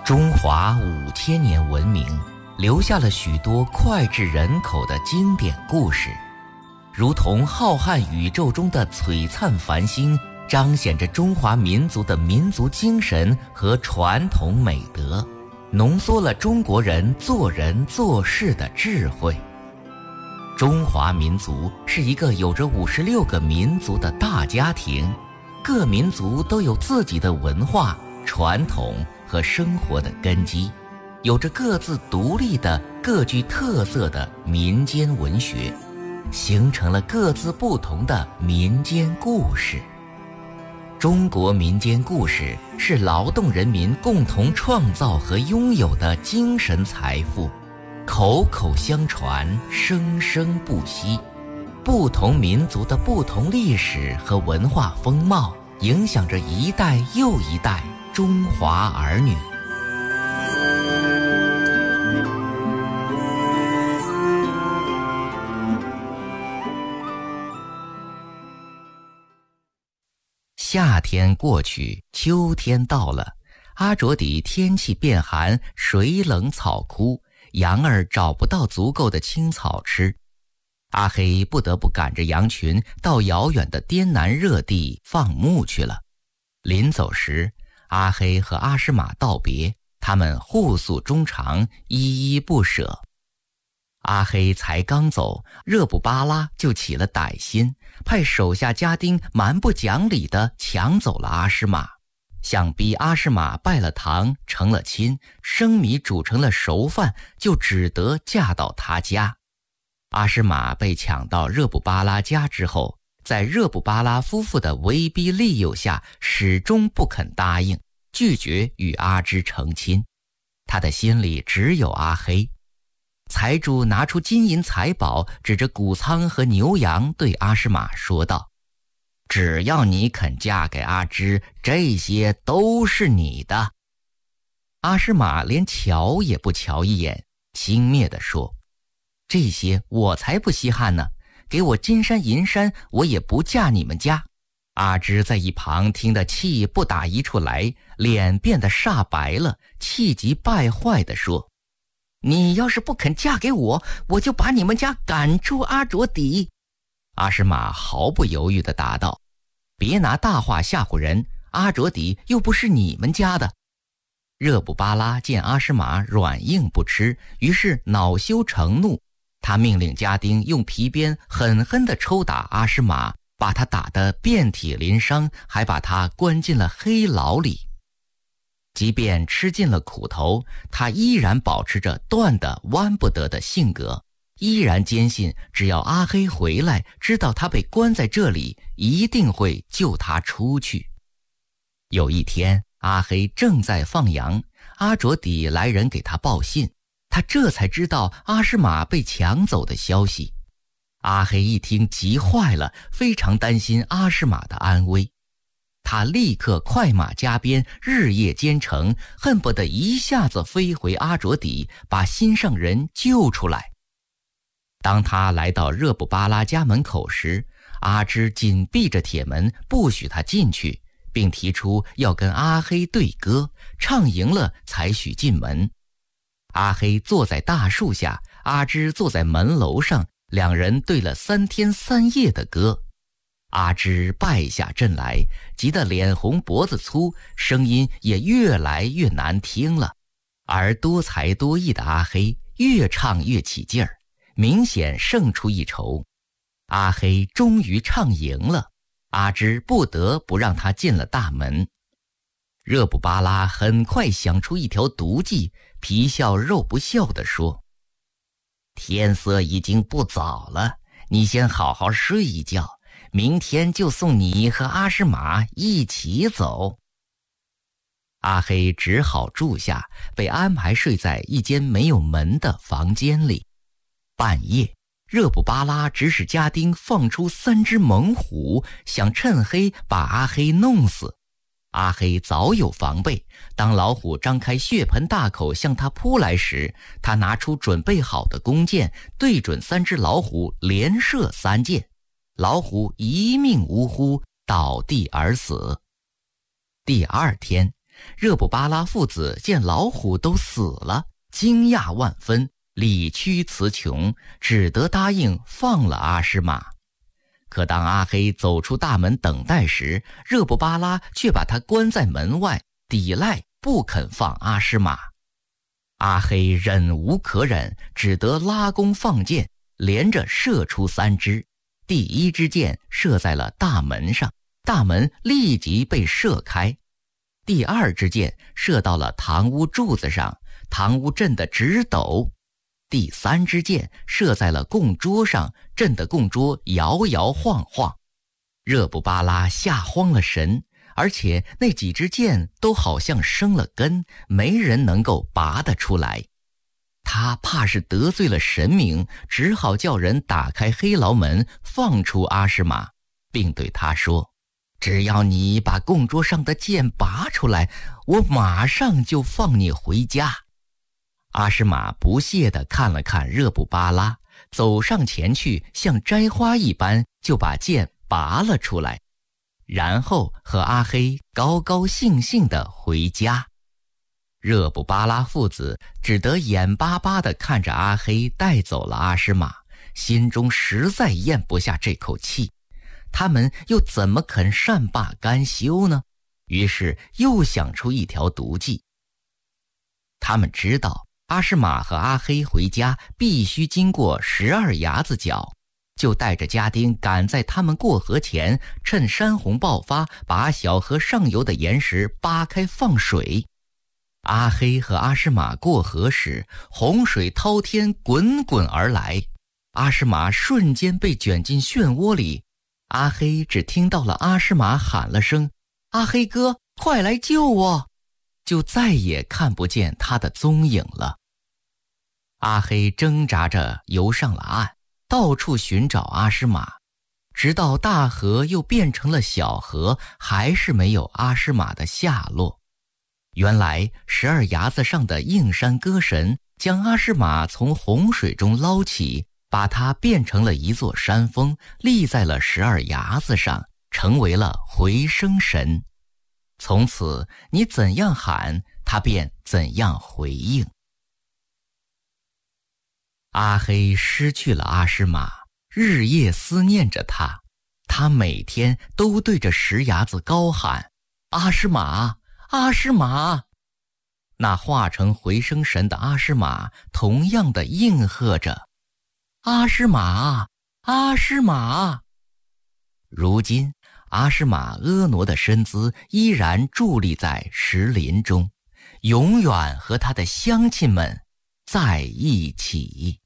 中华5000年文明留下了许多脍炙人口的经典故事，如同浩瀚宇宙中的璀璨繁星，彰显着中华民族的民族精神和传统美德，浓缩了中国人做人做事的智慧。中华民族是一个有着56个民族的大家庭，各民族都有自己的文化、传统和生活的根基，有着各自独立的、各具特色的民间文学，形成了各自不同的民间故事。中国民间故事是劳动人民共同创造和拥有的精神财富，口口相传，生生不息。不同民族的不同历史和文化风貌，影响着一代又一代中华儿女。夏天过去，秋天到了，阿卓底天气变寒，水冷草枯，羊儿找不到足够的青草吃。阿黑不得不赶着羊群到遥远的滇南热地放牧去了。临走时，阿黑和阿诗玛道别，他们互诉衷肠，依依不舍。阿黑才刚走，热布巴拉就起了歹心，派手下家丁蛮不讲理地抢走了阿诗玛，想逼阿诗玛拜了堂，成了亲，生米煮成了熟饭，就只得嫁到他家。阿诗玛被抢到热布巴拉家之后，在热布巴拉夫妇的威逼利诱下，始终不肯答应，拒绝与阿芝成亲。他的心里只有阿黑。财主拿出金银财宝，指着谷仓和牛羊对阿诗玛说道：只要你肯嫁给阿芝，这些都是你的。阿诗玛连瞧也不瞧一眼，轻蔑地说：这些我才不稀罕呢，给我金山银山，我也不嫁你们家。阿芝在一旁听得气不打一处来，脸变得煞白了，气急败坏地说：你要是不肯嫁给我，我就把你们家赶出阿卓底。阿诗玛毫不犹豫地答道：别拿大话吓唬人，阿卓底又不是你们家的。热布巴拉见阿诗玛软硬不吃，于是恼羞成怒，他命令家丁用皮鞭狠狠地抽打阿诗玛，把他打得遍体鳞伤，还把他关进了黑牢里。即便吃尽了苦头，他依然保持着断得弯不得的性格，依然坚信只要阿黑回来，知道他被关在这里，一定会救他出去。有一天，阿黑正在放羊，阿卓底来人给他报信，他这才知道阿诗玛被抢走的消息。阿黑一听急坏了，非常担心阿诗玛的安危。他立刻快马加鞭，日夜兼程，恨不得一下子飞回阿卓底，把心上人救出来。当他来到热布巴拉家门口时，阿芝紧闭着铁门，不许他进去，并提出要跟阿黑对歌，唱赢了才许进门。阿黑坐在大树下，阿芝坐在门楼上，两人对了3天3夜的歌。阿芝败下阵来，急得脸红脖子粗，声音也越来越难听了。而多才多艺的阿黑越唱越起劲儿，明显胜出一筹。阿黑终于唱赢了，阿芝不得不让他进了大门。热布巴拉很快想出一条毒计，皮笑肉不笑地说：天色已经不早了，你先好好睡一觉，明天就送你和阿诗玛一起走。阿黑只好住下，被安排睡在一间没有门的房间里。半夜，热布巴拉指使家丁放出3只猛虎，想趁黑把阿黑弄死。阿黑早有防备，当老虎张开血盆大口向他扑来时，他拿出准备好的弓箭，对准3只老虎连射3箭，老虎一命呜呼，倒地而死。第2天， 热布巴拉父子见老虎都死了，惊讶万分，理屈词穷，只得答应放了阿诗玛。可当阿黑走出大门等待时，热布巴拉却把他关在门外，抵赖不肯放阿诗玛。阿黑忍无可忍，只得拉弓放箭，连着射出3支。第一支箭射在了大门上，大门立即被射开。第2支箭射到了堂屋柱子上，堂屋震得直抖。第3支箭射在了供桌上，震得供桌摇摇晃晃。热布巴拉吓慌了神，而且那几支箭都好像生了根，没人能够拔得出来。他怕是得罪了神明，只好叫人打开黑牢门，放出阿诗玛，并对他说：只要你把供桌上的箭拔出来，我马上就放你回家。阿诗玛不屑地看了看热布巴拉，走上前去，像摘花一般就把箭拔了出来，然后和阿黑高高兴兴地回家。热布巴拉父子只得眼巴巴地看着阿黑带走了阿诗玛，心中实在咽不下这口气。他们又怎么肯善罢甘休呢？于是又想出一条毒计。他们知道阿诗玛和阿黑回家必须经过12崖子角，就带着家丁赶在他们过河前，趁山洪爆发，把小河上游的岩石扒开放水。阿黑和阿诗玛过河时，洪水滔天滚滚而来，阿诗玛瞬间被卷进漩涡里。阿黑只听到了阿诗玛喊了声：阿黑哥，快来救我，就再也看不见他的踪影了。阿黑挣扎着游上了岸，到处寻找阿诗玛，直到大河又变成了小河，还是没有阿诗玛的下落。原来12崖子上的应山歌神将阿诗玛从洪水中捞起，把它变成了一座山峰，立在了12崖子上，成为了回声神。从此你怎样喊，它便怎样回应。阿黑失去了阿诗玛，日夜思念着她。他每天都对着石崖子高喊：阿诗玛，阿诗玛！那化成回声神的阿诗玛同样的应和着：阿诗玛，阿诗玛！如今阿诗玛婀娜的身姿依然伫立在石林中，永远和他的乡亲们在一起。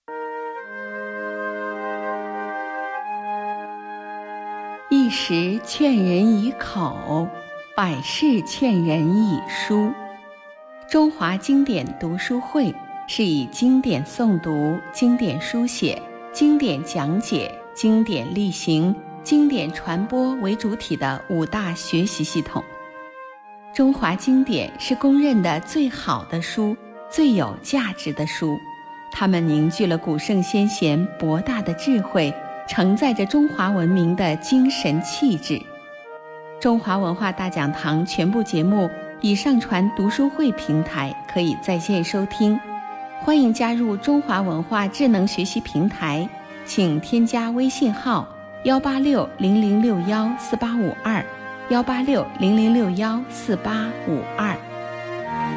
一时劝人以口，百事劝人以书。中华经典读书会是以经典诵读、经典书写、经典讲解、经典力行、经典传播为主体的5大学习系统。中华经典是公认的最好的书，最有价值的书，它们凝聚了古圣先贤博大的智慧，承载着中华文明的精神气质。中华文化大讲堂全部节目已上传读书会平台，可以在线收听。欢迎加入中华文化智能学习平台，请添加微信号18600614852，18600614852。